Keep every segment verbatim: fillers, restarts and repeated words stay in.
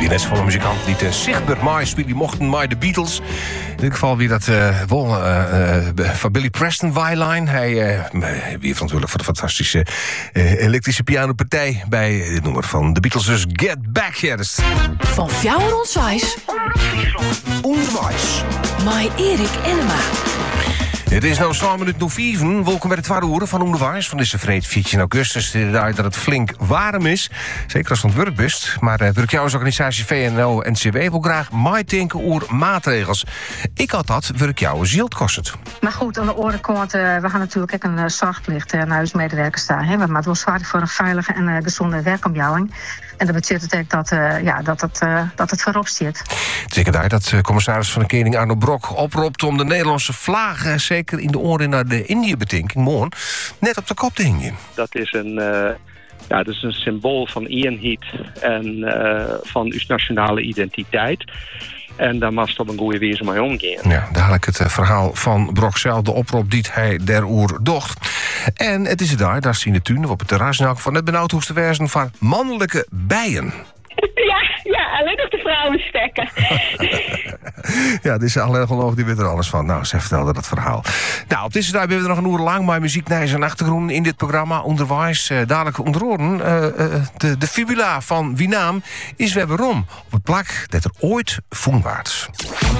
Die net van een muzikant die te zichtbaar maar die mochten maar de Beatles. In dit geval weer dat uh, wel uh, uh, van Billy Preston Wijline. Hij uh, weer verantwoordelijk voor de fantastische uh, elektrische pianopartij bij het nummer van de Beatles, dus Get Back. Ja, dus... Van Fjouwer Onswijs. Onderwijs. Mai Erik Ellema. Het is nou twaalf minuten nog vijf. Welkom bij de tweede uur van Onderwijs van deze vreed veertien augustus. Het is dat het flink warm is. Zeker als het van het werk best. Maar de werkjouwersorganisatie V N O N C W wil graag meedenken over maatregels. Ik had dat werkjouwer zield kost. Maar goed, aan de andere kant, uh, we gaan natuurlijk ook een uh, zorgplicht uh, naar huismedewerkers staan. Hè? We maken wel zwaar voor een veilige en uh, gezonde werkomgeving. En dat betekent ook dat, uh, ja, dat, het, uh, dat het voorop staat. Zeker daar dat uh, commissaris van de Koning Arno Brok oproept om de Nederlandse vlag, uh, zeker in de oren naar de Indië-betinking, morgen, net op de kop te hingen. Dat is een, uh, ja, dat is een symbool van eenheid en uh, van uw nationale identiteit. En daar mag op een goede wijze mee omgaan. Ja, dadelijk het uh, verhaal van Brok zelf, de oproep die hij der oer docht. En het is het daar, daar zien de tuinen op het terras nou van het benauwd hoeft te wezen van mannelijke bijen. Ja, ja, alleen nog de vrouwen stekken. Ja, dit is allergoloog, die weet er alles van. Nou, ze vertelde dat verhaal. Nou, op deze dag hebben we nog een uur lang maar muziek naar zijn achtergrond in dit programma Onderwijs. Uh, dadelijk onder oren. Uh, uh, de, de fibula van wie naam is we waarom op het plak dat er ooit voenwaard.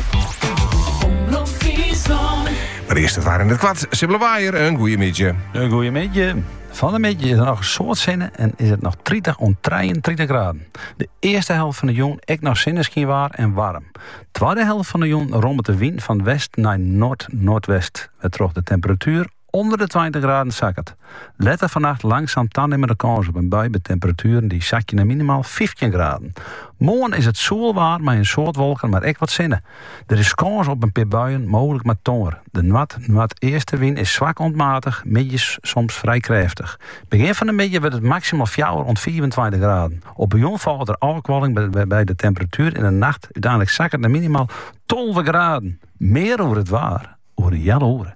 Maar eerst het waren in het kwad. Sibylle Waaier, een goeie midje. Een goeie midje. Van de midje is er nog een soort zinnen en is het nog dertig om drieëntwintig graden. De eerste helft van de jong ek nog zinneschien waar en warm. De tweede helft van de jong rommelt de wind van west naar noord-noordwest. Het trok de temperatuur onder de twintig graden zakken. Let er vannacht langzaam toenemende kans op een bui bij temperaturen die zakje naar minimaal vijftien graden. Morgen is het zoelwaar met een soort wolken, maar echt wat zinnen. Er is kans op een paar buien, mogelijk met tonger. De noord-noord-eerste wind is zwak ontmatig, midjes soms vrij krachtig. Begin van de middag wordt het maximaal fjouwer rond vierentwintig graden. Op Beyond valt er afkwalling bij, bij de temperatuur in de nacht. Uiteindelijk zakt het naar minimaal twaalf graden. Meer over het waar, over de jelle horen.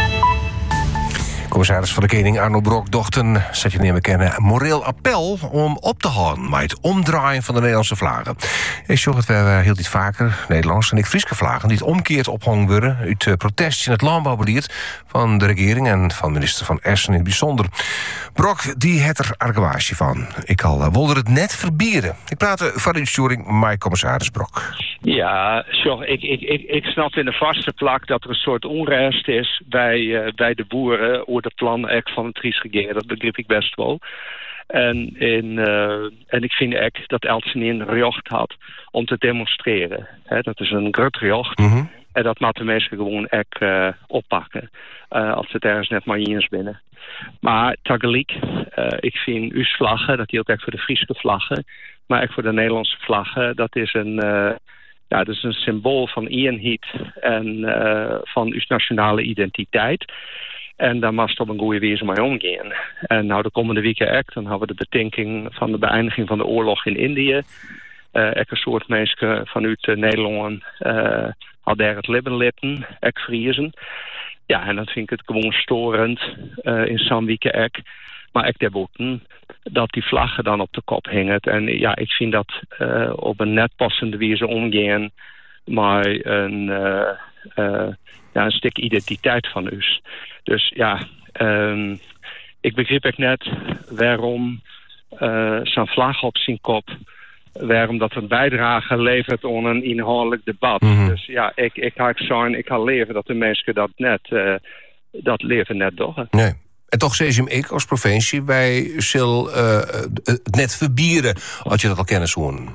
Commissaris van de Koning Arno Brok dochten, zet je neer me kennen, moreel appel om op te houden met het omdraaien van de Nederlandse vlaggen. Ik zorg het we heel dit vaker, Nederlandse en ik Friese vlaggen, die het omkeerd ophangen worden uit uh, protest in het landbouwbeleid van de regering en van minister Van Essen in het bijzonder. Brok, die het er argwage van. Ik al uh, wilde het net verbieden. Ik praat van de uitsturing met commissaris Brok. Ja, sorry, ik, ik, ik, ik snap in de vaste plak dat er een soort onrust is bij, uh, bij de boeren over het plan echt van het Riesgegeer. Dat begrijp ik best wel. En, in, uh, en ik vind echt dat Elsenien recht had om te demonstreren. He, dat is een groot recht. Mm-hmm. En dat moeten de mensen gewoon echt uh, oppakken. Uh, als het ergens net maar eens binnen. Maar tegelijk, uh, ik vind uw vlaggen, dat geldt echt voor de Friese vlaggen, maar ook voor de Nederlandse vlaggen, dat is een, uh, ja, dat is een symbool van eenheid en uh, van uw nationale identiteit. En daar mag op een goede wijze mee omgaan. En nou de komende weken echt, dan hebben we de betinking van de beëindiging van de oorlog in Indië. Uh, ek een soort mensen vanuit uh, Nederland uh, had daar het libben litten, ek vriezen. Ja, en dan vind ik het gewoon storend uh, in zo'n weken ek. Maar ik daarboven dat die vlaggen dan op de kop hangen. En ja, ik vind dat uh, op een net passende wijze omgaan. Maar een, uh, uh, ja, een stuk identiteit van ons. Dus ja, um, ik begreep echt net waarom uh, zo'n vlag op zijn kop, waarom dat een bijdrage levert aan een inhoudelijk debat. Mm-hmm. Dus ja, ik, ik ga zijn, ik ga leven dat de mensen dat net, uh, dat leven net doen. Nee. En toch zie je hem ik als provincie bij zul uh, het net verbieden, als je dat al kennis hoort.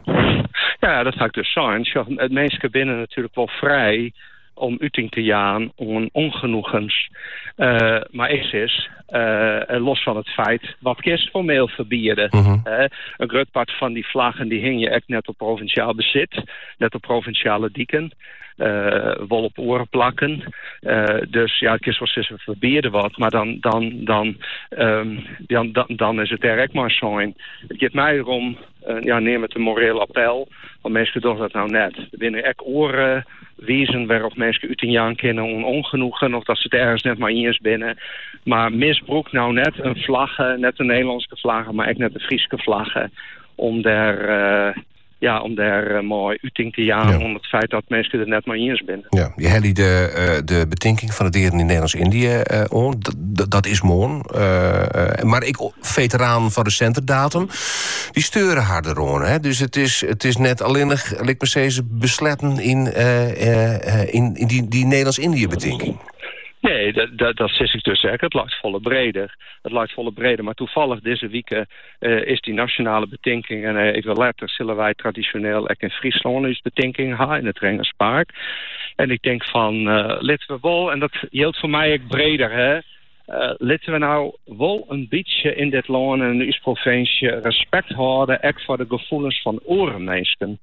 Ja, dat ga ik dus zijn. Het mensen binnen natuurlijk wel vrij om uiting te jaan, om ongenoegens. Uh, maar is is, uh, los van het feit, wat kist formeel verbieden. Mm-hmm. Uh, een groot part van die vlaggen die hing je echt net op provinciaal bezit, net op provinciale dieken. Uh, wol op oren plakken. Uh, dus ja, het is wel eens een verbieden wat, maar dan, dan, dan, um, dan, dan, dan is het direct maar zijn. Het gaat mij erom, uh, ja, neem het een moreel appel, want mensen doen dat nou net. Er binnen echt oren wezen waarop mensen uit een jaar kennen on ongenoegen, of dat ze het ergens net maar eens binnen. Maar misbruik nou net een vlaggen, net de Nederlandse vlaggen, maar echt net de Friese vlaggen, om daar uh, ja, om daar uh, mooi uiting te jagen... Ja. om het feit dat mensen er net maar eens binnen. Ja, je hebt de, uh, de betinking van het dieren in Nederlands-Indië uh, on. Dat, dat is mooi. Uh, uh, maar ik, veteraan van de centerdatum, die steuren harder on. Hè? Dus het is, het is net alleen nog, ik maar zeggen, besletten in, uh, uh, in, in die, die Nederlands-Indië-betinking. Nee, dat, dat, dat zeg ik dus zeker. Het lijkt volle breder. Het lijkt volle breder. Maar toevallig deze week uh, is die nationale betinking. En uh, even later zullen wij traditioneel ook in Friesland eens betinking hebben in het Rengerspark. En ik denk van, uh, laten we wel, en dat geldt voor mij ook breder, hè. Uh, laten we nou wel een beetje in dit land en in deze provincie respect houden, ook voor de gevoelens van orenmensen.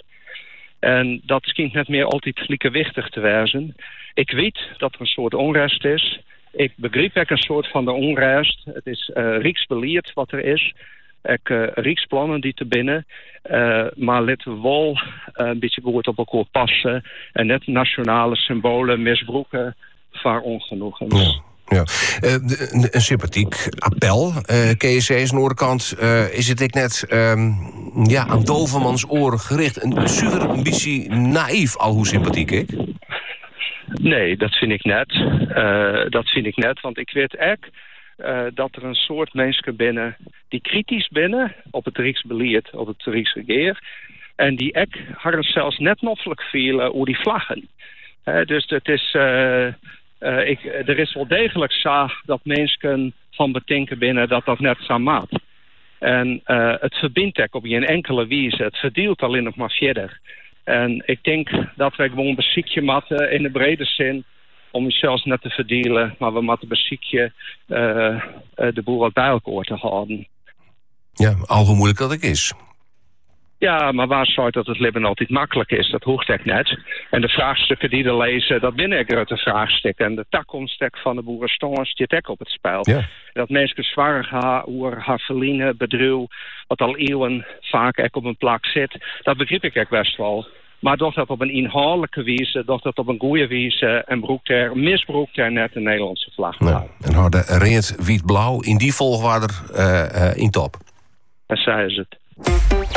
En dat schijnt net meer altijd gewichtig te wezen. Ik weet dat er een soort onrust is. Ik begrijp ook een soort van de onrust. Het is uh, rijksbeleid wat er is. Ik uh, rijksplannen die te binnen. Uh, maar laten we wel uh, een beetje goed op elkaar passen. En net nationale symbolen misbruiken voor ongenoegen. Ja. Ja. Uh, een, een sympathiek appel. Uh, K S C is aan de andere kant uh, is het ik net um, ja, aan dovermans oren gericht. Een zuur een beetje naïef, al hoe sympathiek ik. Nee, dat vind ik net. Uh, dat vind ik net, want ik weet ook uh, dat er een soort mensen binnen die kritisch binnen op het Rijksbeleid, op het Rijksregeer. En die ook hadden zelfs net noffelijk vielen over die vlaggen. Uh, dus het is... Uh, Uh, ik, er is wel degelijk zaak dat mensen van betinken binnen dat dat net zo maat. En uh, het verbindt ook op een enkele wijze. Het verdeelt alleen nog maar verder. En ik denk dat wij gewoon beziekje matten in de brede zin om onszelf net te verdelen, maar we moeten beziekje uh, uh, de boel wat bij elkaar te houden. Ja, al hoe moeilijk dat ik is. Ja, maar waar zou dat het leven altijd makkelijk is? Dat hoeft echt net. En de vraagstukken die er lezen, dat binnen ik uit de vraagstukken. En de takkomstek van de boerenstand zit ook op het spel. Ja. Dat mensen zwaar gaan over haar verliezen, bedrijf, wat al eeuwen vaak ook op een plak zit. Dat begrijp ik ook best wel. Maar doch dat op een inhoudelijke wijze, doch dat op een goede wijze en broekt er, misbroekt er net de Nederlandse vlag. Nou, en hadden reed, wit, blauw in die volgorde uh, uh, in top. En zij is het.